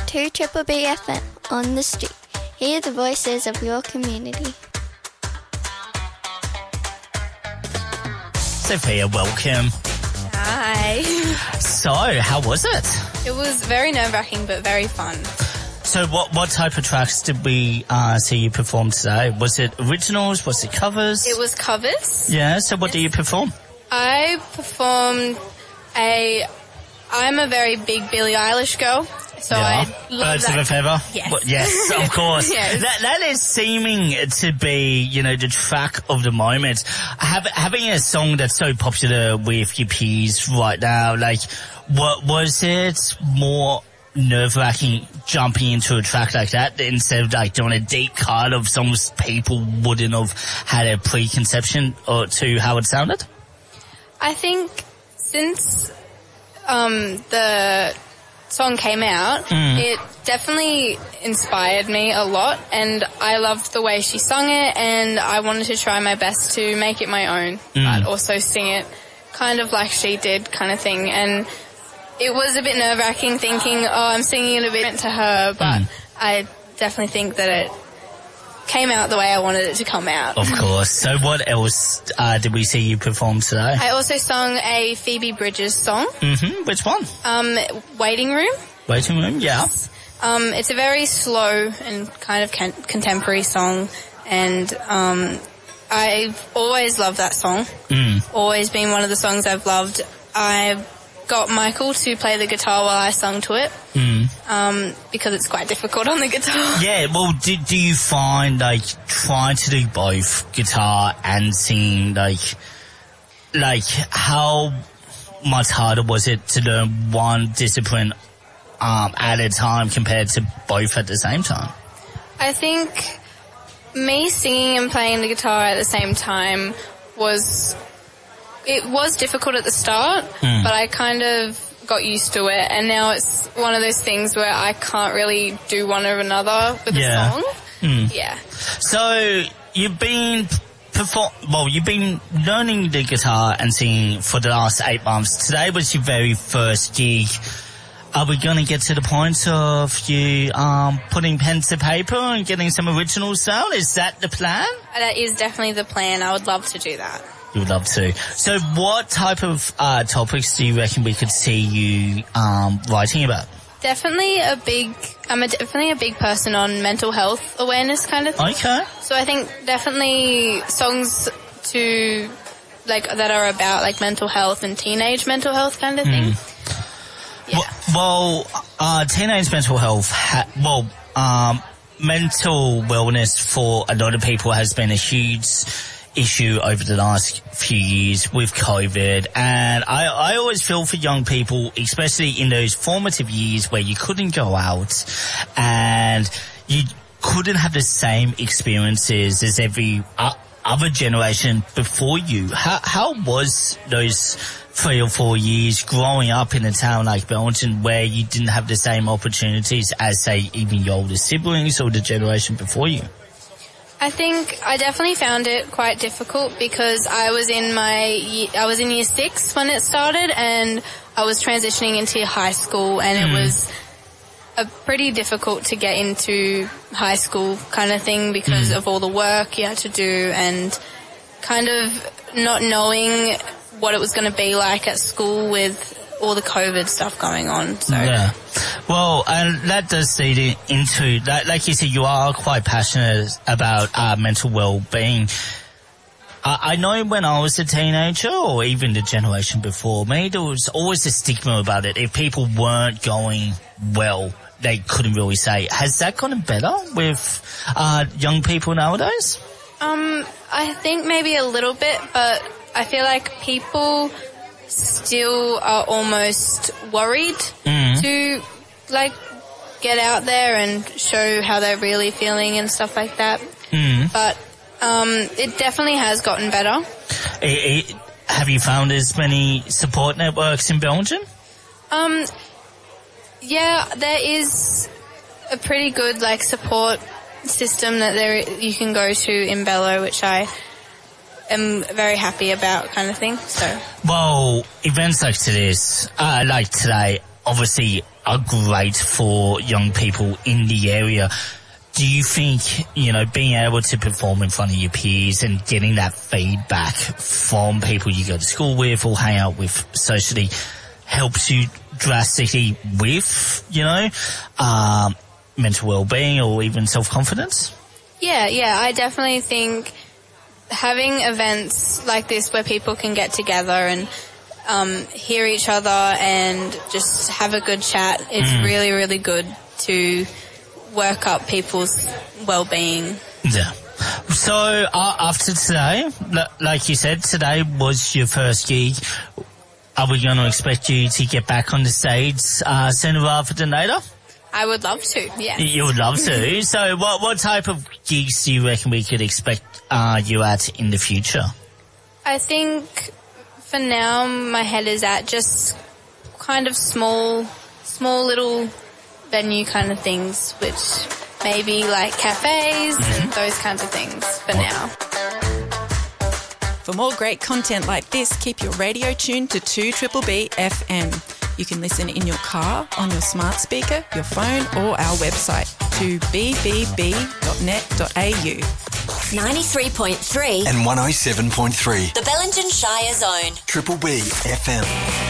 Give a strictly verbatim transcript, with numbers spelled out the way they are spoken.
to Triple B F M on the street. Hear the voices of your community. Sophia, welcome. Hi. So, how was it? It was very nerve-wracking but very fun. So what what type of tracks did we uh, see you perform today? Was it originals? Was it covers? It was covers. Yeah, so what do you perform? I performed a... I'm a very big Billie Eilish girl, so yeah. I love Birds that. of a Feather? Yes. Well, yes, of course. Yes. That, that is seeming to be, you know, the track of the moment. Have, having a song that's so popular with your peers right now, like, what was it more nerve-wracking jumping into a track like that instead of like doing a deep cut of songs people wouldn't have had a preconception or to how it sounded? I think since um, the song came out, mm. it definitely inspired me a lot, and I loved the way she sung it, and I wanted to try my best to make it my own, mm. but also sing it kind of like she did, kind of thing. And it was a bit nerve-wracking thinking, oh, I'm singing it a bit to her, but mm. I definitely think that it came out the way I wanted it to come out. Of course. So what else uh, did we see you perform today? I also sung a Phoebe Bridgers song. Mm-hmm. Which one? Um, Waiting Room. Waiting Room, yeah. Um, it's a very slow and kind of con- contemporary song, and um, I've always loved that song. Mm. Always been one of the songs I've loved. I've got Michael to play the guitar while I sung to it, mm. um, because it's quite difficult on the guitar. Yeah, well, do, do you find, like, trying to do both guitar and singing, like, like, how much harder was it to learn one discipline um, at a time compared to both at the same time? I think me singing and playing the guitar at the same time was... It was difficult at the start, mm. but I kind of got used to it, and now it's one of those things where I can't really do one or another with yeah. a song. Mm. Yeah. So you've been perform well, you've been learning the guitar and singing for the last eight months. Today was your very first gig. Are we going to get to the point of you um, putting pen to paper and getting some originals down? Is that the plan? That is definitely the plan. I would love to do that. You would love to. So what type of uh, topics do you reckon we could see you um, writing about? Definitely a big, I'm a, definitely a big person on mental health awareness kind of thing. Okay. So I think definitely songs to, like, that are about, like, mental health and teenage mental health kind of thing. Mm. Yeah. Well, uh, teenage mental health, ha- well, um, mental wellness for a lot of people has been a huge issue over the last few years with COVID, and I, I always feel for young people, especially in those formative years where you couldn't go out and you couldn't have the same experiences as every uh, other generation before you. How, how was those three or four years growing up in a town like Belton where you didn't have the same opportunities as, say, even your older siblings or the generation before you? I think I definitely found it quite difficult because I was in my I was in year six when it started, and I was transitioning into high school, and mm. it was a pretty difficult to get into high school kind of thing because mm. of all the work you had to do and kind of not knowing what it was going to be like at school with all the COVID stuff going on. So. Yeah. Well, and that does lead into that. Like you said, you are quite passionate about uh, mental well-being. Uh, I know when I was a teenager, or even the generation before me, there was always a stigma about it. If people weren't going well, they couldn't really say. Has that gotten better with uh, young people nowadays? Um, I think maybe a little bit, but I feel like people still are almost worried mm. to, like, get out there and show how they're really feeling and stuff like that. Mm. But um, it definitely has gotten better. It, it, have you found as many support networks in Belgium? Um, yeah, there is a pretty good, like, support system that there you can go to in Bello, which I am very happy about, kind of thing. So, well, events like this, uh, like today, obviously are great for young people in the area. Do you think, you know, being able to perform in front of your peers and getting that feedback from people you go to school with or hang out with socially helps you drastically with, you know, um, mental well-being or even self-confidence? Yeah, yeah, I definitely think having events like this where people can get together and um, hear each other and just have a good chat is mm. really, really good to work up people's well-being. Yeah. So uh, after today, like you said, today was your first gig. Are we going to expect you to get back on the stage uh, sooner rather than later? I would love to, yeah. You would love to. So what what type of gigs do you reckon we could expect uh, you at in the future? I think for now my head is at just kind of small, small little venue kind of things, which maybe like cafes mm-hmm. and those kinds of things for now. For more great content like this, keep your radio tuned to two B B B F M. You can listen in your car, on your smart speaker, your phone or our website, two b b b dot net dot a u. ninety-three point three and one oh seven point three. The Bellingen Shire Zone. Triple B F M.